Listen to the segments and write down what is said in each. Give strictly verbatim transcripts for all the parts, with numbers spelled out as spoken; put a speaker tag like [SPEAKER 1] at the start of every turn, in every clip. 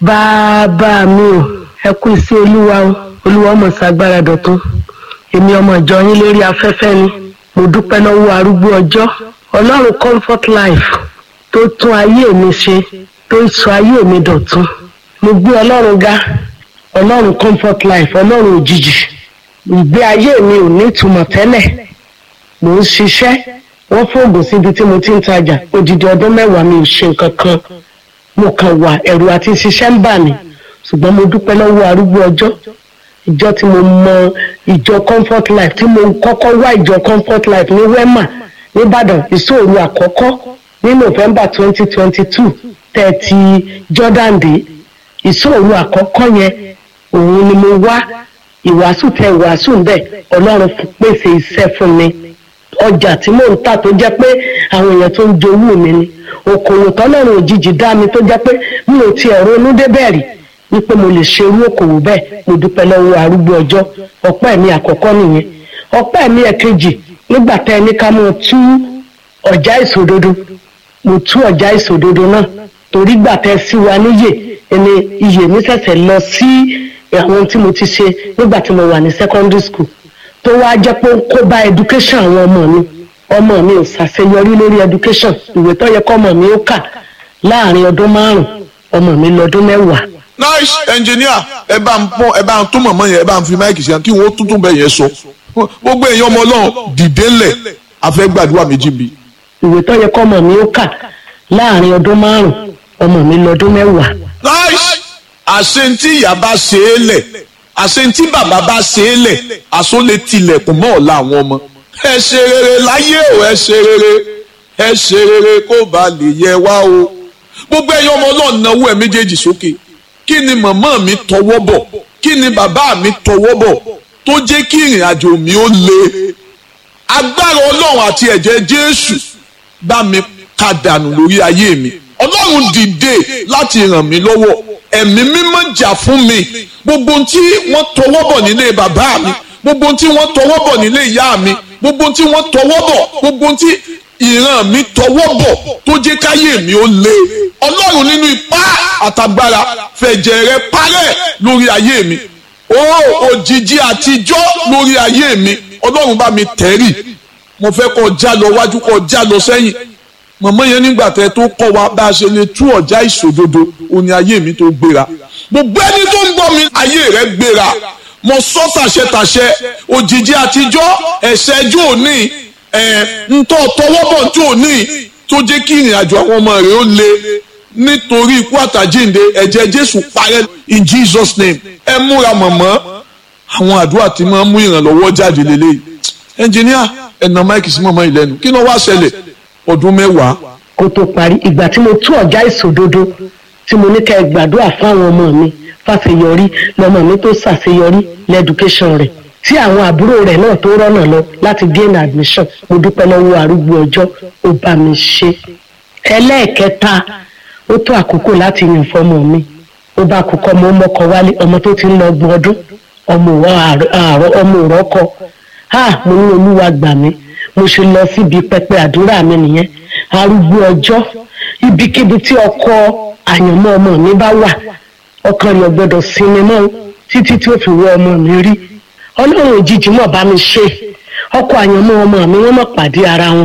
[SPEAKER 1] bàbá mi ò ẹ kú sí olúwa o olúwa ọmọ ṣàgbára dọ̀tun èmi ọmọ ìjọ yín lórí afẹ́fẹ́ ni mo dúpẹ́ lọ́wọ́ arúgbó ọjọ́ ọlọ́run comfort life tó tún ayé mi ṣe tó sọ ayé mi dọ̀tun mo gbé ọlọ́run ga ọlọ́run comfort life ọlọ́run òjijì ìgbé ayé mi ò ní ìtumọ̀ tẹ́lẹ̀ mò ń ṣiṣẹ́ wọ́n fòògùn síbi tí mo ti ń tajà odidi ọdún mẹ́wàá mi ò ṣe nǹkan kan mo kàn wà ẹ̀rù àti ṣiṣẹ́ ń bà mí ṣùgbọ́n mo dúpẹ́ lọ́wọ́ arúgbó ọjọ́ ìjọ tí mo mọ ìjọ comfort life tí mo kọ́kọ́ wá ìjọ comfort life ní wema nìbàdàn ìṣòro àkọ́kọ́ ní november twenty twenty two thirty jordan dé ìṣòro àkọ́kọ́ yẹn òun ni mo wá ìwàásù tẹ ìwàásù ń bẹ ọlọ́run pèsè iṣẹ́ fún mi ọjà tí mò ń tà tó jẹ́ pé àwọn èèyàn tó ń jowú mi ni okòwò tọ́lọ́run òjijì dá mi tó jẹ́ pé mi ò tiẹ̀ ronú débẹ̀ rí wípé mo lè ṣe irú okòwò bẹ́ẹ̀ mo dúpẹ́ lọ́wọ́ arúgbó ọjọ́ ọpẹ́ mi àkọ́kọ́ nìyẹn ọpẹ́ mi ẹ̀kejì nígbà tẹ́ ẹni ká mo tú ọjà ìsòdodo mo tú ọjà ìsòdodo náà torí gbà tẹ́ sí wa níyè ẹni iyè mi ṣẹ̀ṣẹ̀ lọ sí àwọn tí mo ti ṣe nígbà tí mo wà ní secondary school tó wá jẹ́ pé ó ń kó bá education àwọn ọmọ mi ọmọ mi ò ṣàṣeyọrí lórí education ìwé tó yẹ kọ́ ọmọ mi ó kà láàrin ọdún márùn-ún ọmọ mi lọ́dún mẹ́wàá.
[SPEAKER 2] nice engineer ẹ bá ń pọ́n ẹ bá ń tún mọ̀mọ́ yẹn ẹ bá ń fi máìkì sí kí wọ́n tún tún bẹ̀ yẹn sọ gbogbo èèyàn ọmọ ọlọ́run dìde ńlẹ̀ afẹ́ gbàdúrà méjì bí.
[SPEAKER 1] ìwé tó yẹ kọ́ ọmọ mi ó kà láàrin ọdún márùn-ún ọmọ mi lọ́dún mẹ́wàá.
[SPEAKER 2] nice àṣentí ìyá bá ṣe é lẹ̀ àṣentí bàbá bá ṣe é lẹ̀ àṣọ lè tilẹ̀kùn mọ́ ọ̀la àwọn ọmọ ẹ ṣe rere láyé o ẹ ṣe rere ẹ ṣe rere kó ba lè yẹ wá o gbogbo ẹ̀yin ọmọ ọlọ́run náwó ẹ méjèèjì sókè kí ni màmá mi tọwọ́ bọ̀ kí ni bàbá mi tọwọ́ bọ̀ tó jẹ́ kí ìrìn àjò mi ó le agbára ọlọ́run àti ẹ̀jẹ̀ jésù bá mi ká dànù lórí ayé mi ọlọ́run dìde láti ràn mí lọ́wọ́ ẹ̀mí mímọ́ jà fún mi gbogbo tí wọ́n tọwọ́ bọ̀ nílé bàbá mi gbogbo tí wọ́n tọwọ́ bọ̀ nílé ìyá mi gbogbo tí wọ́n tọwọ́ bọ̀ gbogbo tí ìran mi tọwọ́ bọ̀ tó jẹ́ káyé mi ó le ọlọ́run nínú ipá àtàgbára fẹ̀jẹ̀ rẹ parẹ́ lórí ayé mi ó òjìji àtijọ́ lórí ayé mi ọlọ́run bá mi tẹ̀rì mo fẹ́ kó já lọ wájú kó já lọ sẹ́yìn mọ̀mọ́ yẹn nígbà tẹ́ tó kọ́ wa bá a ṣe lè tú ọ̀já ìṣòdodo òní ayé mi tó gbéra gbogbo ẹni tó ń gbọ́ mi ayé rẹ gbéra mo sọ tàṣẹtàṣẹ òjìji àtijọ́ ẹ̀ṣẹ̀ ẹjọ́ òní ẹ̀ ntọ́ tọwọ́bọ̀ tí òní tó jẹ́ kí ìrìn àjò àwọn ọmọ rẹ̀ ó le nítorí ikú àtàjíǹde ẹ̀jẹ̀ Jésù parẹ́ in Jesus name ẹ múra mọ̀mọ́ àwọn àdúrà tí máa ń mú ìrànlọ́wọ́ jáde lélẹ́yìí ẹnjìníà ẹ̀nà máìkì sí mọ̀mọ́ ìlẹ́nu kí ló wá ṣẹlẹ̀ ọdún mẹ́wàá.
[SPEAKER 1] kó tó parí ìgbà tí mo tú ọjà ìsòdodo tí mo ní ká ẹ gbàdúrà fún àwọn ọmọ mi fàṣeyọrí lọmọ mi tó ṣàṣeyọrí lẹ́dúkéṣọ̀n rẹ̀ tí àwọn àbúrò rẹ̀ náà tó rọ́nà lọ láti gain admission mo dúpẹ́ lọ́wọ́ arúgbó ọjọ́ ó bá mi ṣe. ẹlẹ́ẹ̀kẹta ó tó àkókò láti yàn fọmọ mi ó bá àkókò ọmọ ọmọkọ wálé ọmọ tó ti ń lọ ọgbọ̀n ọdún ọmọ àárọ̀ ọmọ òrọ́kọ ha mo ní olúwa gbà mí mo ṣe lọ síbi pẹpẹ àdúrà mi nìyẹn arúgbó ọjọ́ ibikíbi tí ọkọ àyànmọ́ ọmọ mi bá wà ọkàn rẹ̀ gbọ́dọ̀ sinmi mọ́ títí tí ó fi wọ ọmọ mi rí ọlọ́run òjijì mọ̀ bá mi ṣe ọkọ àyànmọ́ ọmọ mi wọ́n mọ̀ pàdé ara wọn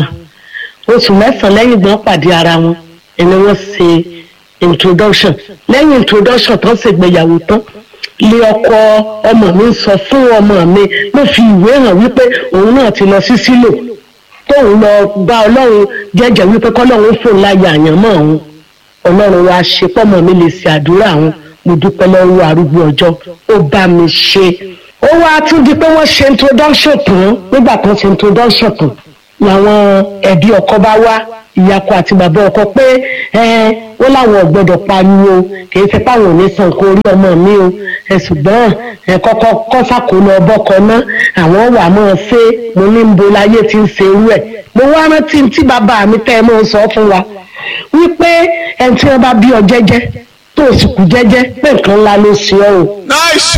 [SPEAKER 1] oṣù mẹ́sàn-án lẹ́yìn gbọ́n pàdé ara wọn ẹni wọ́n ṣe introduction lẹ́yìn introduction tó ṣègbéyàwó tán ilé ọkọ ọmọ mi ń sọ fún ọmọ mi ló fi ìwé hàn wípé òun náà ti lọ sí sílò tóun lọ bá ọlọ́run jẹ́jẹ́ wípé kọ́lọ́run fòun láyà àyànmọ́ òun ọlọ́run wa ṣe pọ́mọ mi lè ṣe àdúrà òun mo dúpẹ́ lọ́wọ́ arúgbó ọjọ́ ó bá mi ṣe ó wá tún di pé wọ́n ṣe introduction tán nígbà tó ṣe introduction tán làwọn ẹbí ọkọ bá wá ìyàkọ àti bàbá ọkọ pé ẹ wọ́n láwọn ò gbọ́dọ̀ pariwo kì í ṣe páwọn ò ní san kó orí ọmọ mi o ẹ ṣùgbọ́n ẹ kọ́kọ́ kọ́sàkóná ọbọ̀kọ náà àwọn wà máa ṣe mo ní ń bo láyé tí ń ṣe irú ẹ̀ mo wá rántí tí bàbá mi tẹ́ ẹ máa sọ fún wa wípé ẹni tí wọ́n bá bí ọ jẹ́jẹ́ tó o sì kú jẹ́jẹ́ pé nǹkan ńlá ló ṣe ọ́ o.
[SPEAKER 2] nice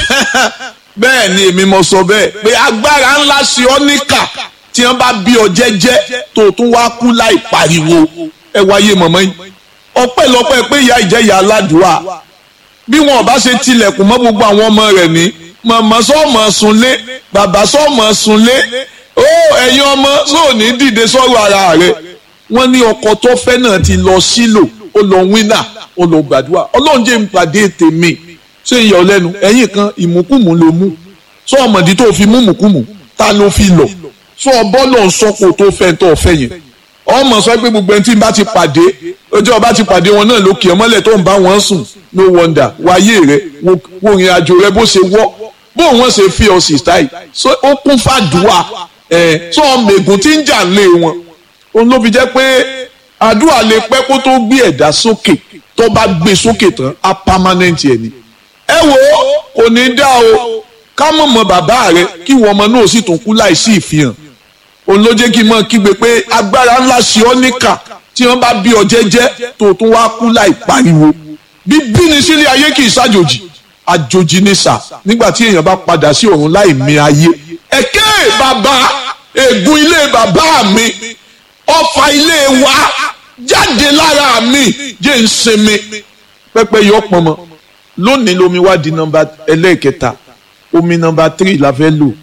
[SPEAKER 2] bẹ́ẹ̀ ni èmi mo sọ bẹ́ẹ̀ pé agbára ńlá ṣe ọ́ níkà tí wọ́n bá bí ọ jẹ́jẹ́ tó o tún wá kú láì pariwo ẹ wáyé mọ̀mọ́ yìí ọpẹ́lọpẹ́ pé ìyá ìjẹ́ ìyá aládùúrà bí wọn ò bá ṣe tilẹ̀kùn mọ́ gbogbo àwọn ọmọ rẹ̀ ní màmá sọ́ọ̀mọ̀ sunlé bàbá sọ́ọ̀mọ̀ sunlé ó ẹ̀yin ọmọ sóò ní dìde sọ́rọ̀ ara rẹ̀ wọ́n ní ọkọ tó fẹ́ náà ti lọ sílò ó lọ wínà ó lọ gbàdúrà ọlọ́run jẹ́ ìpàdé tèmi ṣé ìyọ̀ lẹ́nu ẹ̀yìn kan ìmùkùmù ló mú sọ ọmọdé tó fi mú mùkùmù ta ló fi lọ sọ bọ́ọ̀lù ọ̀sọ́kò tó fẹ́ tó fẹ́ yẹn ọmọ sọ pé gbogbo ẹni tí n bá ti pàdé ojú ọba ti pàdé wọn náà lókè ọmọlẹ̀ tó ń bá wọn sùn no wonder wáyé rẹ wo ìrìn àjò rẹ bó ṣe wọ́ bó wọn ṣe fi ọ sí táì so ó kún fàdúrà ẹ sọ ọmọ ègún tí ń jà lé wọn òun ló fi jẹ́ pé àdúrà lè pẹ́ kó tó gbé ẹ̀dá sókè tó bá gbé sókè tán á permanent ẹ̀ ni ẹ wo kò ní dá o ká mọ̀ mọ́ bàbá rẹ kí ìwọ ọmọ náà sì tún kú láìsí ìfihàn òun ló jẹ́ kí n mọ̀ kígbe pé agbára ńlá ṣe ọ́ níkà tí wọ́n bá bí ọ jẹ́jẹ́ tó tún wá kú láì pariwo bíbí ni sílé ayé kì í ṣàjòjì àjòjì ni sà nígbà tí èèyàn bá padà sí ọ̀run láì mí ayé ẹ̀kẹ́ bàbá ègún ilé bàbá mi ọfà ilé wa jáde lára mi jẹ́ ń sinmi pẹ́pẹ́ yọ pọnmọ lónìí lomi wá di nọ́mbà ẹlẹ́ẹ̀kẹta omi nọ́mbà three la fẹ́ lò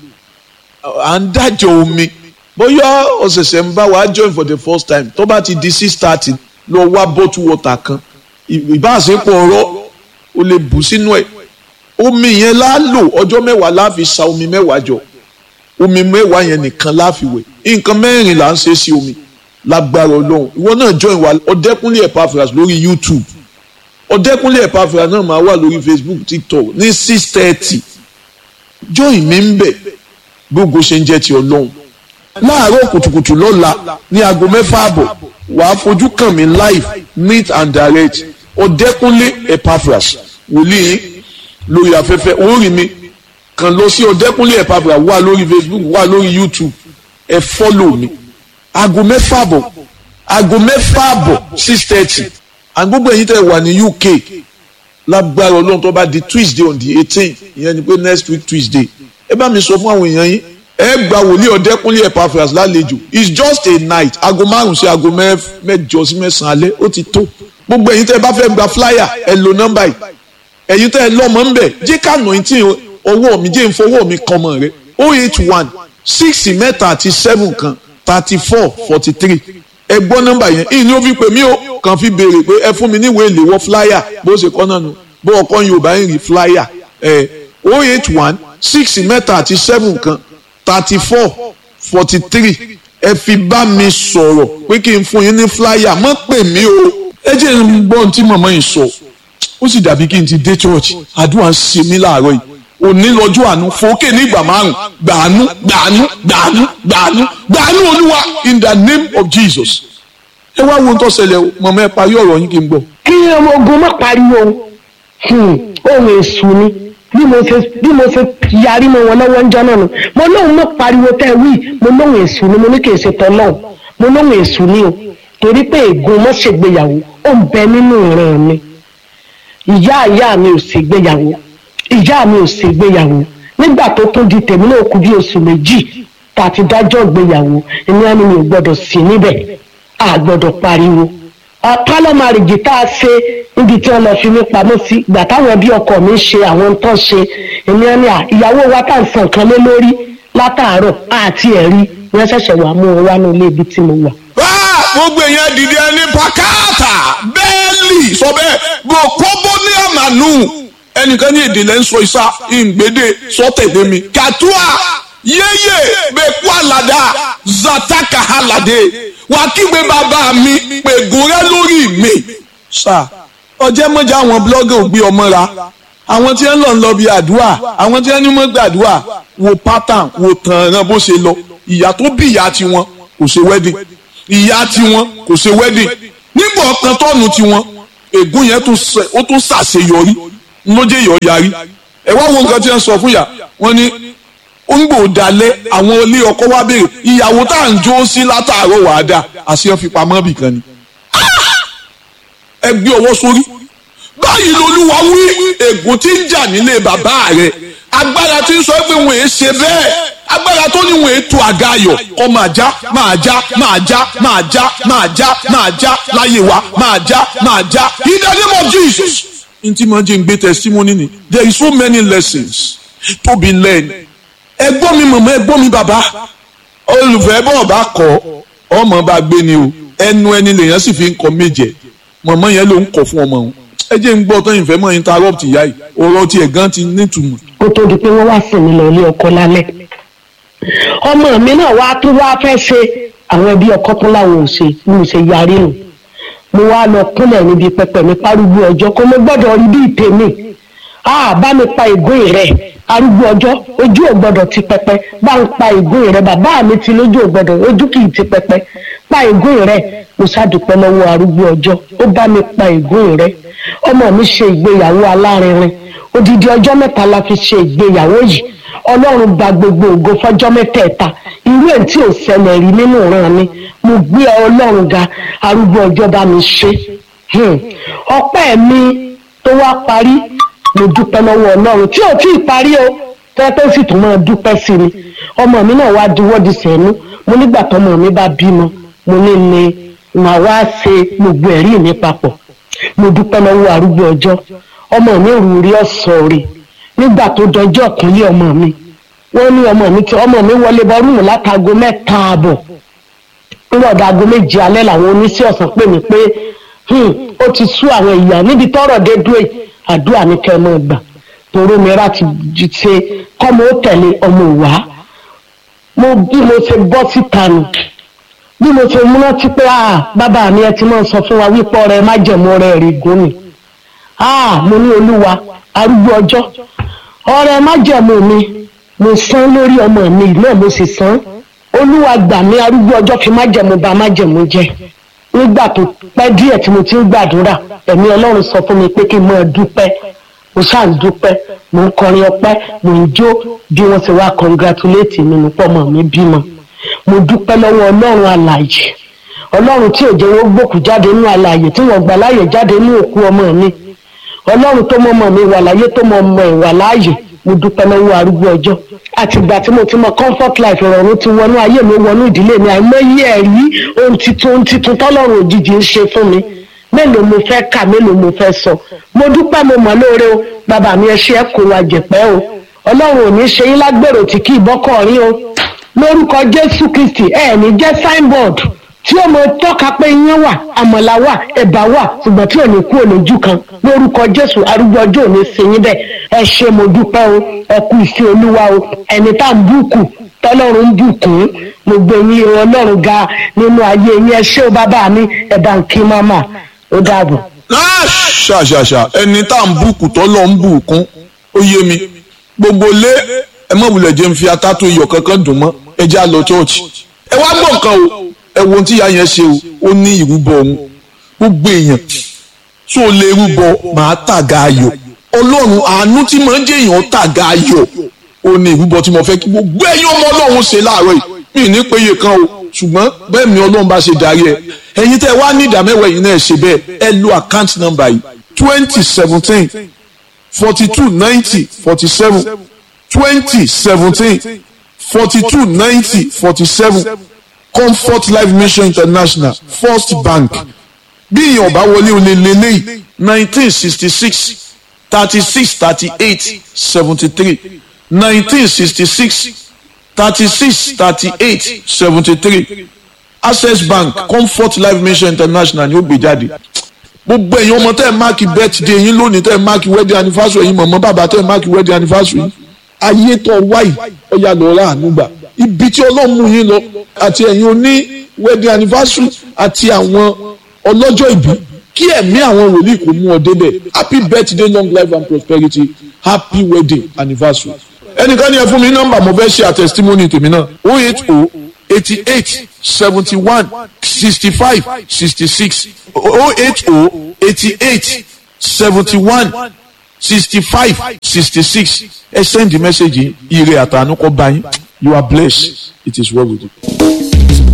[SPEAKER 2] à ń dájọ́ omi bóyá ọ̀sẹ̀sẹ̀ ń bá wa join for the first time tó bá ti di six thirty lọ wá bottle water kan ìbáṣepọ̀ ọ̀rọ̀ o lè bù sínú ẹ̀ omi yẹn la lò ọjọ́ mẹ́wàá la fi sa omi mẹ́wàá jọ omi mẹ́wàá yẹn nìkan la fi wẹ̀ nǹkan mẹ́rin là ń ṣe sí omi lágbára ọlọ́run ìwọ náà join wa ọ̀dẹ́kúnlé Epaphras lórí YouTube ọ̀dẹ́kúnlé Epaphras náà máa wà lórí Facebook TikTok ní six thirty join mi ń bẹ̀ gbogbo ṣe ń jẹ́ ti ọlọ́run láàárọ̀ kùtùkùtù lọ́la ní aago mẹ́fà àbọ̀ wàá fojú kàn mí live meet and direct ọ̀dẹ́kúnlé Epaphras wòlíì lórí afẹ́fẹ́ orí mi kàn lọ sí ọ̀dẹ́kúnlé Epaphras wà lórí Facebook wà lórí YouTube ẹ follow mi aago mẹ́fà àbọ̀ aago mẹ́fà àbọ̀ six thirty and gbogbo ẹ̀yin tẹ́ wà ní U K lágbára ọlọ́run tó bá di Tuesday on the eighteen ìyẹn ni pé next week Tuesday ẹ bá mi sọ fún àwọn èèyàn yín ẹ gba wòlíì ọ̀dẹ́kúnlé Epaphras lálejò it's just a night aago márùn sí aago mẹ́jọ sí mẹ́sàn-án alẹ́ ó ti tó gbogbo ẹ̀yin tẹ́ bá fẹ́ gba flyer ẹ lo nọ́mbà yìí ẹ̀yin tẹ́ ẹ lọ́mọ ń bẹ̀ jẹ́ ká nà tí ọwọ́ mi jẹ́ ìfọwọ́ mi kan mọ̀ rẹ oh eight one six mẹ́ta àti seven kan thirty four forty three ẹ gbọ́ nọ́mbà yẹn ìní ó fi pè mí o kàn fi béèrè pé ẹ fún mi níwèé ìléwọ́ flyer bó ṣe kọ́ náà nù bó ọkọ Yorùbá ń rí flyer ẹ oh eight one six mẹ́ta àti seven kan thirty four forty three ẹ fi bá mi sọ̀rọ̀ pé kí n fún yín ní flyer mọ́ pè mí o ẹ jẹ́ n gbọ́ ohun tí màmá yìí sọ ó sì dàbí kí n ti dé church àdúrà ń ṣe mí láàárọ̀ yìí òní lọ́jọ́ àánú fòókè ní ìgbà márùn gbàánú gbàánú gbàánú gbàánú gbàánú olúwa in the name of Jesus ẹ wá wo ohun tó ṣẹlẹ̀ o màmá ẹ parí ọ̀rọ̀ yín kí n gbọ́.
[SPEAKER 1] kí ọmọ ogun má pariwo ohun èṣù ni bí mo ṣe bí mo ṣe yarí mọ́ wọn lọ́wọ́ ń jọ náà nù mo lóun má pariwo tẹ́ wí mo lóun èṣù ni mo ní kì í ṣe tọ́lọ́hùn mo lóun èṣù ni o torí pé ègún mọ́ ṣègbéyàwó ó ń bẹ nínú ìran mi ìyá ìyá mi ò ṣègbéyàwó ìyá mi ò ṣègbéyàwó nígbà tó tún di tèmi náà kù bí oṣù méjì tá a ti dájọ́ ìgbéyàwó ẹni á ní mi ò gbọ́dọ̀ sí níbẹ̀ a gbọ́dọ̀ pariwo pálọ́màrìgì tá a ṣe níbi tí wọ́n lọ fi mí pamọ́ sí ìgbà táwọn bí ọkọ mi ṣe àwọn tó ṣe ẹni á ní à ìyàwó wa tá à ń san nǹkan lé lórí látàárọ̀ àti ẹ̀rí wọ́n ṣẹ̀ṣẹ̀ wà mú un wá ní ilé ibi tí mo wà.
[SPEAKER 2] gbogbo èèyàn dìde ẹni pàkátà bẹ́ẹ̀lì sọ bẹ́ẹ̀ bò kóbó ní àmàlù ẹnìkan ní èdè lẹ́ ń sọ ìsá ìgbédè sọ́tẹ̀dé mi kàtúà yéyè bẹ́ẹ̀kú àlàdà zataka àlàdé wà kígbe bàbá mi pègùn rẹ lórí mi. sà ọjẹ́ mọ́jà àwọn blọ́gà ò gbé ọmọ ra àwọn tí wọ́n lọ ń lọ bí àdúrà àwọn tí wọ́n ní mọ́ gbàdúrà wo pattern wo tàn án bó ṣe lọ ìyá tó bí ìyá tiwọn kò ṣe wedding ìyá tiwọn kò ṣe wedding nígbà ọ̀kan tọ́ọ̀nù tiwọn ègún yẹn ó tún ṣàṣeyọrí lójé yọ yarí ẹ wá wo nǹkan tí wọ́n sọ fún yà wọ́n ní ó ń gbò dalẹ̀ àwọn ilé ọkọ wá béèrè ìyàwó tá à ń jó sí látàárọ̀ wàá dà àṣeyàn fi pamọ́ bìkan ni ẹ gbé ọwọ́ sórí báyìí lolúwa wí ègún tí ń jà nílé bàbá rẹ agbára tí ń sọ pé wọn èé ṣe bẹ́ẹ̀ agbára tó ní wọn èé tu àga ayọ̀ kọ́ máa já máa já máa já máa já máa já máa já láyé wa máa já máa já in the name of Jesus n tí mo jẹ́ ń gbé testimony ni there is so many lessons to be learned. ẹgbọ́n mi mọ̀mọ́ ẹgbọ́n mi bàbá olùfẹ́ bọ̀ bá kọ́ ọmọ bá gbé ni o ẹnu ẹni lèèyàn sì fi ń kọ méje mọ̀mọ́ yẹn ló ń kọ̀ fún ọmọ òun ẹ jẹ́ ń gbọ́ tán ìfẹ́ mọ́ interrupt ìyá yìí ọ̀rọ̀ tiẹ̀ gan ti nítumọ̀.
[SPEAKER 1] kó tó di pé wọ́n wá sìn mí lọ ilé ọkọ lálẹ́ ọmọ mi náà wá tó wá fẹ́ ṣe àwọn ẹbí ọkọ tó láwọn ò ṣe ní ìṣe yarí nù mo wá lọ kúnlẹ̀ níbi pẹpẹ mi párúgbó ọjọ́ kó mo gbọ́dọ̀ rí bí ìtẹ̀mí a bá mi pa ìgún rẹ̀ arúgbó ọjọ́ ojú ò gbọ́dọ̀ ti pẹpẹ bá ń pa ìgún rẹ̀ bàbá mi ti lójú ò gbọ́dọ̀ ojú kì í ti pẹpẹ pa ìgún rẹ̀ mo ṣàdúpẹ́ lọ́wọ́ arúgbó ọjọ́ ó bá mi pa ìgún rẹ̀ ọmọ mi ṣe ìgbéyàwó alárinrin odidi ọjọ́ mẹ́ta la fi ṣe ìgbéyàwó yìí ọlọ́run gba gbogbo ògo fọjọ́ mẹ́tẹ̀ẹ̀ta irú ẹ̀ tí ò ṣẹlẹ̀ rí nínú ìran mi mo gbé ọlọ́run ga arúgbó ọjọ́ bá mi ṣe ọpẹ́ mi tó wá parí mo dúpẹ́ lọ́wọ́ ọlọ́run tí ò tí ì parí o tẹ́tẹ́ sì tún máa dúpẹ́ sí mi ọmọ mi náà wá diwọ́ di sẹ́nu mo nígbà tọ́mọ mi bá bímọ mo ní ní màá wá ṣe gbogbo ẹ̀rí mi papọ̀ mo dúpẹ́ lọ́wọ́ arúgbó ọjọ́ ọmọ mi rú rí ọ̀sọ̀ rè nígbà tó dọjọ́ ìkúnlẹ̀ ọmọ mi wọ́n ní ọmọ mi tí ọmọ mi wọlé bọ́rùmù látago mẹ́ta ààbọ̀ níwọ̀dà aago méje alẹ́ làwọn oníṣẹ́ ọ̀sán pè mí pé ó ti sú àwọn ìyá níbi tọ́rọ̀ dé dúró àdúrà ní kẹ́ ẹ mọ́ gbà torí mi rà ti ṣe kọ́mọ ó tẹ̀lé ọmọ ìwá mo bí mo ṣe bọ́ síta nù bí mo ṣe múná tí pé bàbá mi ẹ ti máa sọ fún wa wípé ọ̀rẹ́ májẹ̀mú ọ̀rẹ́ rí gún mi mo ní olúwa arúgbó ọjọ́ ọ̀rẹ́ májẹ̀mú mi mo san lórí ọmọ mi náà mo sì san olúwa gbà mí arúgbó ọjọ́ fi májẹ̀mú bà májẹ̀mú jẹ́ nígbà tó pẹ́ díẹ̀ tí mo ti ń gbàdúrà ẹ̀mí ọlọ́run sọ fún mi pé kí n máa dúpẹ́ mo ṣáà ń dúpẹ́ mo ń kọrin ọpẹ́ mo ń jó bí wọ́n ṣe wá congratulate mi nípa ọmọ mi bímọ mo dúpẹ́ lọ́wọ́ ọlọ́run alààyè ọlọ́run tí ò jẹ́ wọ́n gbòkú jáde nínú alààyè tí wọ́n gbà láàyè jáde nínú òkú ọmọ mi ọlọ́run tó mọ ọmọ mi wà láyé tó mọ ọmọ ìwà láàyè mo dúpẹ́ lọ́wọ́ arúgbó ọjọ́ àtìgbà tí mo ti mọ comfort life ìrọ̀rùn ti wọnú ayé mi wọnú ìdílé mi àìmọye ẹ̀rí ohun titun ohun titun tọ́lọ́run òjijì ń ṣe fún mi mélòó mo fẹ́ kà mélòó mo fẹ́ sọ mo dúpẹ́ mo mọ̀ lóore o bàbá mi ẹ ṣe ẹ kó wa jẹ̀pẹ́ o ọlọ́run ò ní ṣe yín lágbèrò tí kì í bọ́kọ̀ rí o lórúkọ jésù kristi ẹ ní jẹ́ signboard tí ó mọ tọ́ka pé iyán wà àmàlà wà ẹ̀bà wà ṣùgbọ́n tí ò ní kú olójú kan lórúkọ jésù arúgbó ọjọ́ ò ní ṣe yín bẹ́ẹ̀ ẹ ṣe mo dúpẹ́ o ẹ kú ìfẹ́ olúwa o ẹni tá à ń bùkù tọ́lọ́run ń bùkún mo gbé yín ọlọ́run ga nínú ayé yín ẹ ṣé o bàbá mi ẹ bá ń kí máma ó dàbọ̀.
[SPEAKER 2] ṣàṣàṣà ẹni tá à ń bùkù tọ́lọ́ ń bùkún ó yé mi gbogbo lé ẹ mọ̀ wulẹ̀ jẹ́ ń fi atátó iyọ̀ kankan dùn mọ́ ẹ já lọ chọ́ọ̀chì ẹ wá gbọ́ nǹkan o ẹ wo ohun tí ìyá yẹn ṣe o ó ní ìrúbọ òun gbogbo èèyàn tó lè rúbọ màá tàga ayọ̀ ọlọ́run àánú tí màá jẹ́ èèyàn tàga ayọ̀ ó ní ìrúbọ tí mo fẹ́ kí gbogbo ẹ̀yin ọmọ ọlọ́run ṣe láàárọ̀ yìí mi ní péye kan o ṣùgbọ́n bẹ́ẹ̀ mi ọlọ́run bá ṣe darí ẹ ẹ̀yin tẹ́ wá ní ìdámẹ́wàá yìí náà ṣe bẹ́ẹ̀ ẹ lo account number yìí twenty seventeen forty two ninety forty seven twenty seventeen forty two ninety forty seven Comfort Life Mission International First Bank bí ìyàn bá wọlé o lè lélẹ́yìí nineteen sixty six thirty six thirty eight seventy three nineteen sixty six thirty six thirty eight seventy three Access Bank Comfort Life Mission International ni ó gbé jáde gbogbo ẹ̀yin ọmọ tẹ́ ẹ̀ máàkì birthday yín lónìí tẹ́ ẹ̀ máàkì wedding anniversary yín mọ̀mọ́ bàbá tẹ́ ẹ̀ máàkì wedding anniversary yín ayé tó wáyì ọ̀yà lọ́ọ́ àánú gbà ibi tí ọlọ́run mú yín lọ àti ẹ̀yin oní wedding anniversary àti àwọn ọlọ́jọ́ ìbí kí ẹ̀mí àwọn wòlíì kò mú ọ débẹ̀ happy birthday long life and prosperity happy wedding anniversary. ẹnìkan ní ẹ fún mi nọ́mbà mo fẹ́ ṣe àtẹ̀sítímọ́nì tèmi náà oh eight oh eighty eight seventy one sixty five sixty six oh eight oh eighty eight seventy one sixty five sixty six ẹ send the message ire àtànú kọ bá yín. You are blessed. It is well with you.